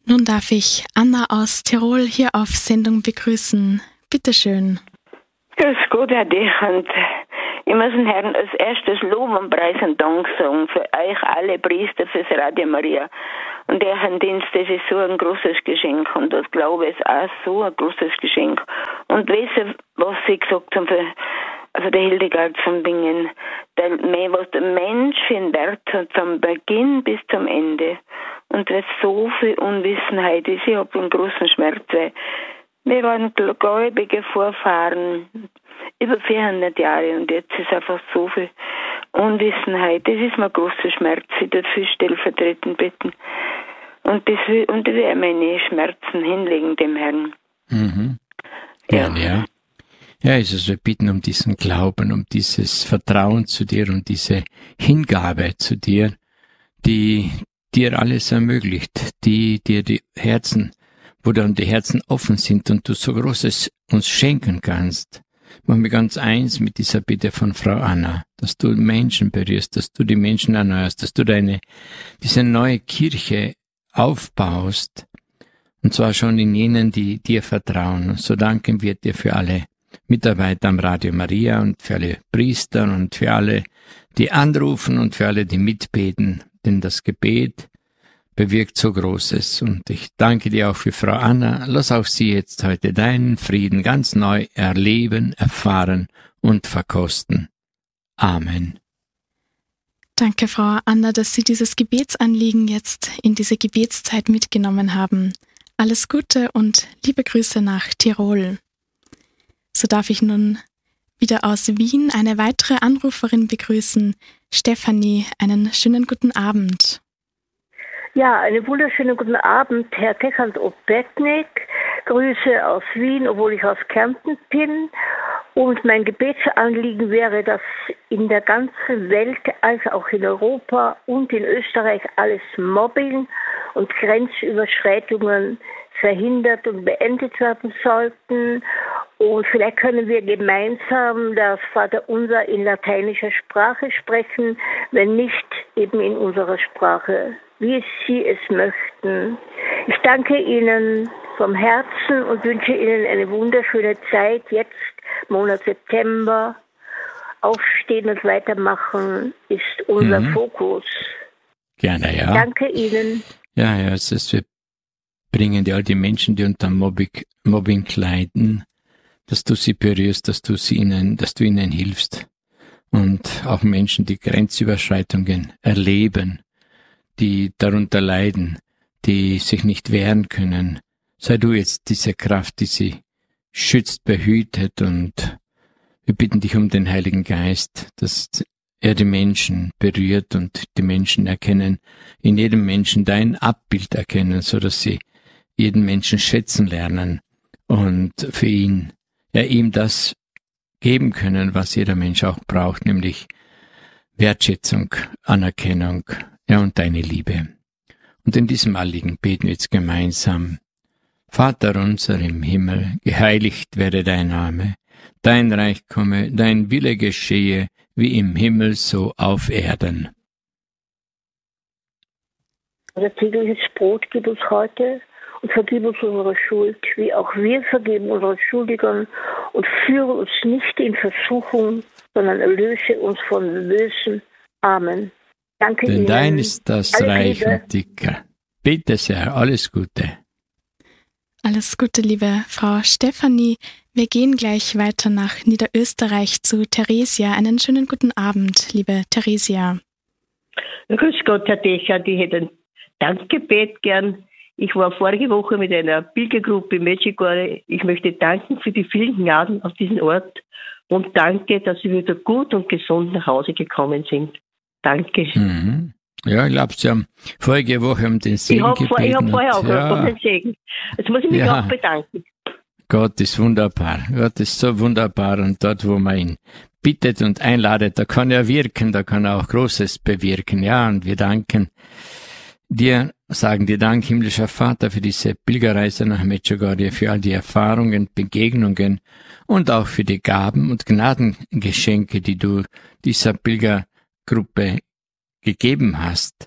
Nun darf ich Anna aus Tirol hier auf Sendung begrüßen. Bitte schön. Grüß Gott, Herr Dechand. Ich muss den Herrn als erstes Lob und Preis und Dank sagen für euch alle Priester fürs Radio Maria. Und deren Dienst, das ist so ein großes Geschenk. Und das Glaube ist auch so ein großes Geschenk. Und wissen, was Sie gesagt haben für der Hildegard zum Dingen. Was der Mensch für einen Wert hat, vom Beginn bis zum Ende. Und weil so viel Unwissenheit ist, ich habe einen großen Schmerz, weil wir waren gläubige Vorfahren über 400 Jahre und jetzt ist einfach so viel Unwissenheit. Das ist mein großer Schmerz. Ich tue viel stellvertretend bitten. Und ich will meine Schmerzen hinlegen dem Herrn. Mhm. Ja. Ja, also wir bitten um diesen Glauben, um dieses Vertrauen zu dir und diese Hingabe zu dir, die dir alles ermöglicht, die dir die Herzen, wo dann die Herzen offen sind und du so Großes uns schenken kannst. Ich mache mich ganz eins mit dieser Bitte von Frau Anna, dass du Menschen berührst, dass du die Menschen erneuerst, dass du diese neue Kirche aufbaust, und zwar schon in jenen, die dir vertrauen. So danken wir dir für alle Mitarbeiter am Radio Maria und für alle Priester und für alle, die anrufen und für alle, die mitbeten, denn das Gebet bewirkt so Großes. Und ich danke dir auch für Frau Anna. Lass auch sie jetzt heute deinen Frieden ganz neu erleben, erfahren und verkosten. Amen. Danke, Frau Anna, dass Sie dieses Gebetsanliegen jetzt in diese Gebetszeit mitgenommen haben. Alles Gute und liebe Grüße nach Tirol. So darf ich nun wieder aus Wien eine weitere Anruferin begrüßen. Stefanie, einen schönen guten Abend. Ja, einen wunderschönen guten Abend, Herr Techand Opetnik. Grüße aus Wien, obwohl ich aus Kärnten bin. Und mein Gebetsanliegen wäre, dass in der ganzen Welt, als auch in Europa und in Österreich, alles Mobbing und Grenzüberschreitungen verhindert und beendet werden sollten. Und vielleicht können wir gemeinsam das Vaterunser in lateinischer Sprache sprechen, wenn nicht eben in unserer Sprache, wie Sie es möchten. Ich danke Ihnen vom Herzen und wünsche Ihnen eine wunderschöne Zeit, jetzt Monat September. Aufstehen und weitermachen ist unser Fokus. Gerne, ja. Danke Ihnen. Ja, wir bringen dir all die Menschen, die unter Mobbing leiden, dass du sie berührst, dass du ihnen hilfst. Und auch Menschen, die Grenzüberschreitungen erleben, die darunter leiden, die sich nicht wehren können. Sei du jetzt diese Kraft, die sie schützt, behütet, und wir bitten dich um den Heiligen Geist, dass er die Menschen berührt und die Menschen erkennen, in jedem Menschen dein Abbild erkennen, so dass sie jeden Menschen schätzen lernen und für ihm das geben können, was jeder Mensch auch braucht, nämlich Wertschätzung, Anerkennung, und deine Liebe. Und in diesem Anliegen beten wir jetzt gemeinsam. Vater unser im Himmel, geheiligt werde dein Name, dein Reich komme, dein Wille geschehe, wie im Himmel so auf Erden. Unser tägliches Brot gib uns heute und vergib uns unsere Schuld, wie auch wir vergeben unseren Schuldigern, und führe uns nicht in Versuchung, sondern erlöse uns von Bösen. Amen. Danke Denn Ihnen. Dein ist das Alles Reich Liebe. und Dicker. Bitte sehr, alles Gute. Alles Gute, liebe Frau Stefanie. Wir gehen gleich weiter nach Niederösterreich zu Theresia. Einen schönen guten Abend, liebe Theresia. Grüß Gott, Herr Decher, ich hätte ein Dankgebet gern. Ich war vorige Woche mit einer Pilgergruppe in Medjugorje. Ich möchte danken für die vielen Gnaden auf diesem Ort und danke, dass Sie wieder gut und gesund nach Hause gekommen sind. Danke. Mhm. Ja, ich glaube, Sie haben vorige Woche um den Segen gebeten. Ich habe vorher auch um den Segen. Jetzt muss ich mich auch bedanken. Gott ist wunderbar. Gott ist so wunderbar, und dort, wo man ihn bittet und einladet, da kann er wirken, da kann er auch Großes bewirken. Ja, und wir danken dir, sagen dir Dank, himmlischer Vater, für diese Pilgerreise nach Medjugorje, für all die Erfahrungen, Begegnungen und auch für die Gaben und Gnadengeschenke, die du dieser Pilgergruppe gegeben hast.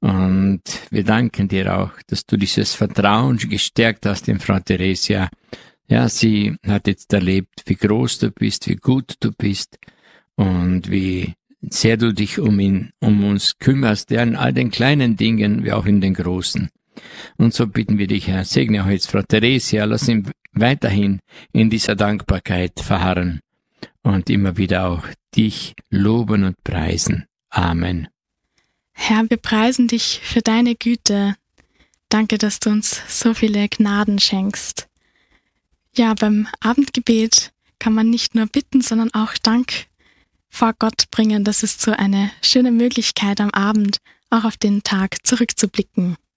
Und wir danken dir auch, dass du dieses Vertrauen gestärkt hast in Frau Theresia. Ja, sie hat jetzt erlebt, wie groß du bist, wie gut du bist und wie sehr du dich um uns kümmerst, ja, in all den kleinen Dingen, wie auch in den großen. Und so bitten wir dich, Herr, segne auch jetzt Frau Theresia, lass ihn weiterhin in dieser Dankbarkeit verharren und immer wieder auch dich loben und preisen. Amen. Herr, wir preisen dich für deine Güte. Danke, dass du uns so viele Gnaden schenkst. Ja, beim Abendgebet kann man nicht nur bitten, sondern auch Dank vor Gott bringen. Das ist so eine schöne Möglichkeit am Abend, auch auf den Tag zurückzublicken.